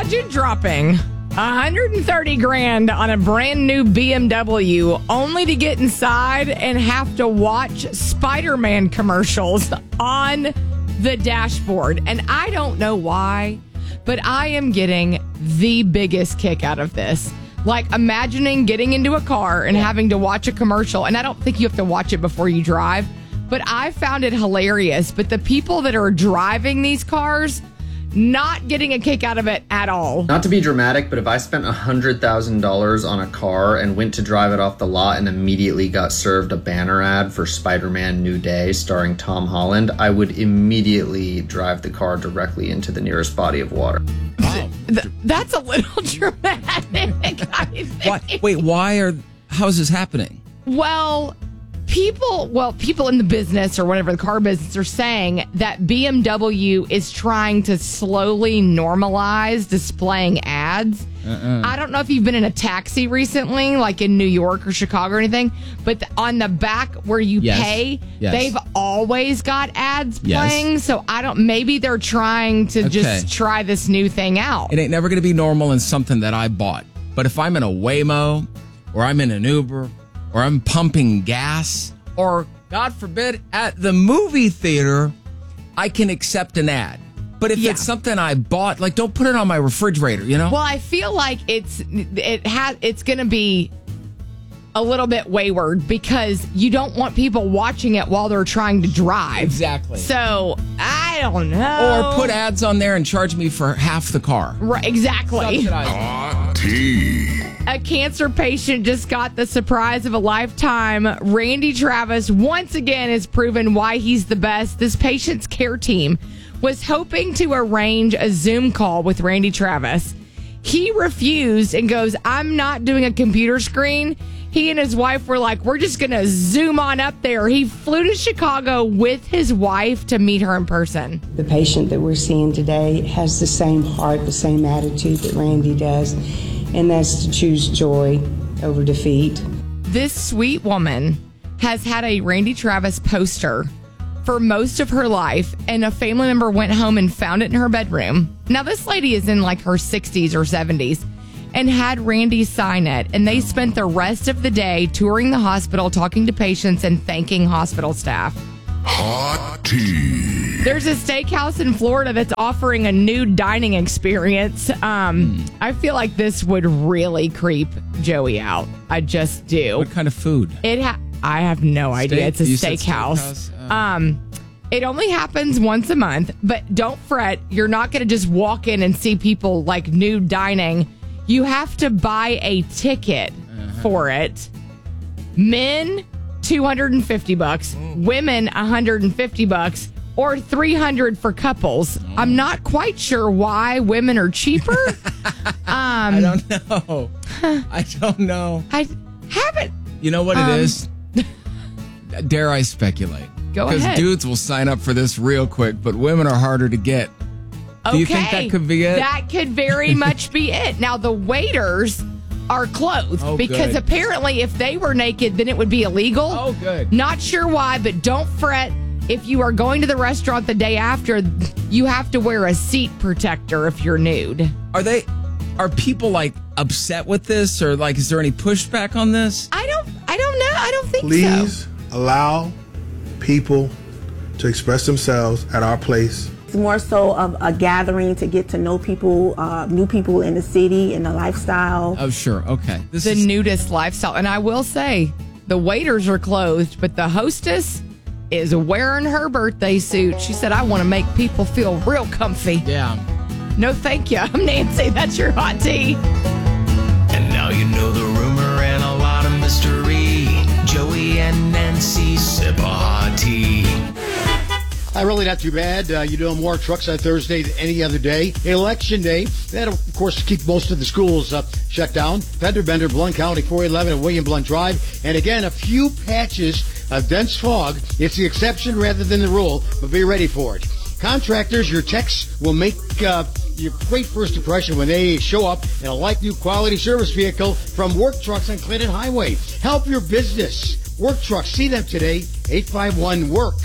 Imagine dropping $130,000 on a brand new BMW only to get inside and have to watch Spider-Man commercials on the dashboard. And I don't know why, but I am getting the biggest kick out of this. Like imagining getting into a car and having to watch a commercial. And I don't think you have to watch it before you drive, but I found it hilarious. But the people that are driving these cars, not getting a kick out of it at all. Not to be dramatic, but if I spent $100,000 on a car and went to drive it off the lot and immediately got served a banner ad for Spider-Man New Day starring Tom Holland, I would immediately drive the car directly into the nearest body of water. Wow. That's a little dramatic, I think. How is this happening? Well, people in the business or whatever, the car business, are saying that BMW is trying to slowly normalize displaying ads. I don't know if you've been in a taxi recently, like in New York or Chicago or anything, but on the back where you pay, they've always got ads playing. So maybe they're trying to just try this new thing out. It ain't never going to be normal in something that I bought. But if I'm in a Waymo or I'm in an Uber or I'm pumping gas, or, God forbid, at the movie theater, I can accept an ad. But if it's something I bought, like, don't put it on my refrigerator, you know? Well, I feel like it's going to be a little bit wayward because you don't want people watching it while they're trying to drive. Exactly. So, I don't know. Or put ads on there and charge me for half the car. Right, exactly. Hot tea. A cancer patient just got the surprise of a lifetime. Randy Travis once again has proven why he's the best. This patient's care team was hoping to arrange a Zoom call with Randy Travis. He refused and goes, I'm not doing a computer screen. He and his wife were like, we're just going to Zoom on up there. He flew to Chicago with his wife to meet her in person. The patient that we're seeing today has the same heart, the same attitude that Randy does, and that's to choose joy over defeat. This sweet woman has had a Randy Travis poster for most of her life, and a family member went home and found it in her bedroom. Now, this lady is in like her 60s or 70s and had Randy sign it, and they spent the rest of the day touring the hospital, talking to patients, and thanking hospital staff. Hot tea. There's a steakhouse in Florida that's offering a new dining experience. I feel like this would really creep Joey out. I just do. What kind of food? I have no idea. It's a steakhouse. It only happens once a month, but don't fret. You're not going to just walk in and see people like nude dining. You have to buy a ticket for it. Men, $250. Women, $150. Or $300 for couples. I'm not quite sure why women are cheaper. I don't know. I don't know. I haven't. You know what it is? Dare I speculate? Go ahead. Because dudes will sign up for this real quick, but women are harder to get. Okay. Do you think that could be it? That could very much be it. Now, the waiters are clothed because apparently if they were naked, then it would be illegal. Oh, good. Not sure why, but don't fret. If you are going to the restaurant the day after, you have to wear a seat protector if you're nude. Are people like upset with this, or like is there any pushback on this? I don't know. I don't think so. Please allow people to express themselves at our place. It's more so of a gathering to get to know people, new people in the city and the lifestyle. Oh, sure. Okay. The nudist lifestyle. And I will say, the waiters are clothed, but the hostess is wearing her birthday suit. She said, I want to make people feel real comfy. Yeah. No, thank you. I'm Nancy. That's your hot tea. And now you know the rumor and a lot of mystery. Joey and Nancy sip a hot tea. Really not too bad. You doing more trucks on Thursday than any other day. Election day, that'll, of course, keep most of the schools shut down. Fender Bender, Blount County, 411 and William Blount Drive. And again, a few patches of dense fog. It's the exception rather than the rule, but be ready for it. Contractors, your techs will make your great first impression when they show up in a like-new quality service vehicle from Work Trucks on Clinton Highway. Help your business. Work Trucks. See them today. 851-WORK.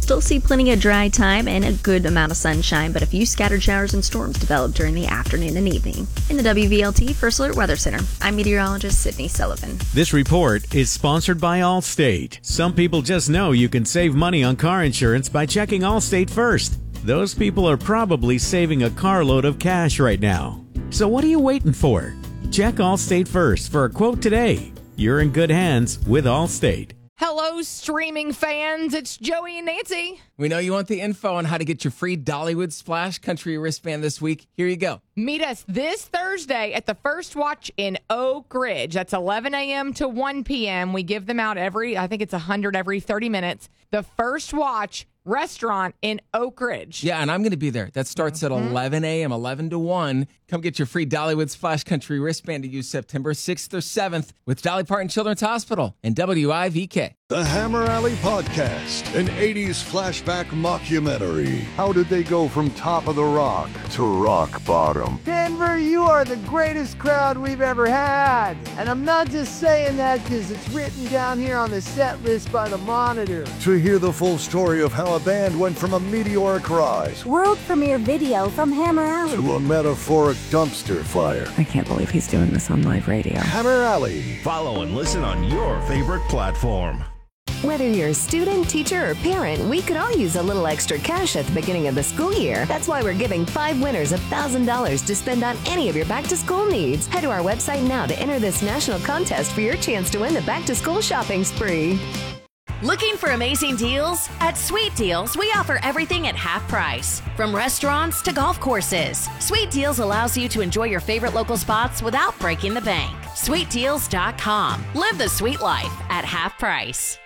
still see plenty of dry time and a good amount of sunshine, but a few scattered showers and storms develop during the afternoon and evening. In the WVLT First Alert Weather Center, I'm meteorologist Sydney Sullivan. This report is sponsored by Allstate. Some people just know you can save money on car insurance by checking Allstate first. Those people are probably saving a carload of cash right now. So what are you waiting for? Check Allstate first for a quote today. You're in good hands with Allstate. Hello, streaming fans. It's Joey and Nancy. We know you want the info on how to get your free Dollywood Splash Country wristband this week. Here you go. Meet us this Thursday at the First Watch in Oak Ridge. That's 11 a.m. to 1 p.m. We give them out I think it's 100 every 30 minutes. The First Watch restaurant in Oak Ridge. Yeah, and I'm going to be there. That starts at 11 a.m., 11 to 1. Come get your free Dollywood Splash Country wristband to use September 6th or 7th with Dolly Parton Children's Hospital and WIVK. The Hammer Alley Podcast, an 80s flashback mockumentary. How did they go from top of the rock to rock bottom? Denver, you are the greatest crowd we've ever had. And I'm not just saying that because it's written down here on the set list by the Monitor. To hear the full story of how a band went from a meteoric rise, world premiere video from Hammer Alley, to a metaphoric dumpster fire. I can't believe he's doing this on live radio. Hammer Alley. Follow and listen on your favorite platform. Whether you're a student, teacher, or parent, we could all use a little extra cash at the beginning of the school year. That's why we're giving 5 winners $1,000 to spend on any of your back-to-school needs. Head to our website now to enter this national contest for your chance to win the back-to-school shopping spree. Looking for amazing deals? At Sweet Deals, we offer everything at half price. From restaurants to golf courses, Sweet Deals allows you to enjoy your favorite local spots without breaking the bank. SweetDeals.com. Live the sweet life at half price.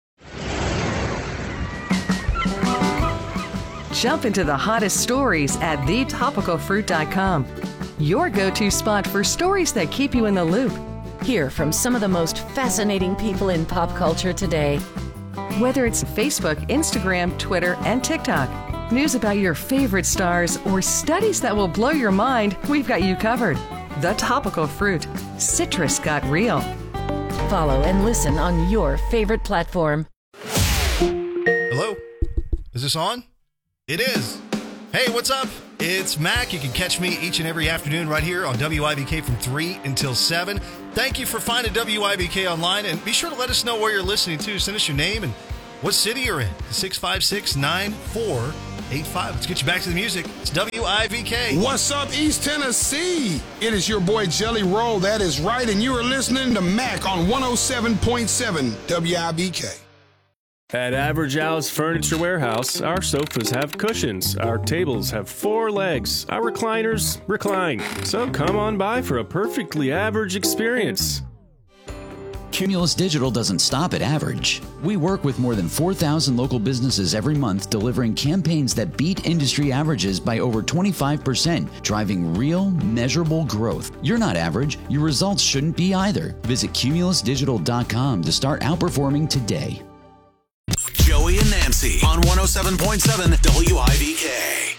Jump into the hottest stories at thetopicalfruit.com. Your go-to spot for stories that keep you in the loop. Hear from some of the most fascinating people in pop culture today. Whether it's Facebook, Instagram, Twitter, and TikTok, news about your favorite stars, or studies that will blow your mind, we've got you covered. The Topical Fruit. Citrus got real. Follow and listen on your favorite platform. Hello? Is this on? It is. Hey, what's up? It's Mac. You can catch me each and every afternoon right here on WIBK from 3 until 7. Thank you for finding WIBK online, and be sure to let us know where you're listening to. Send us your name and what city you're in. 656-9485. Let's get you back to the music. It's WIBK. What's up, East Tennessee? It is your boy Jelly Roll. That is right, and you are listening to Mac on 107.7 WIBK. At Average Al's Furniture Warehouse, our sofas have cushions, our tables have 4 legs, our recliners recline. So come on by for a perfectly average experience. Cumulus Digital doesn't stop at average. We work with more than 4,000 local businesses every month, delivering campaigns that beat industry averages by over 25%, driving real, measurable growth. You're not average. Your results shouldn't be either. Visit cumulusdigital.com to start outperforming today. Joey and Nancy on 107.7 WIBK.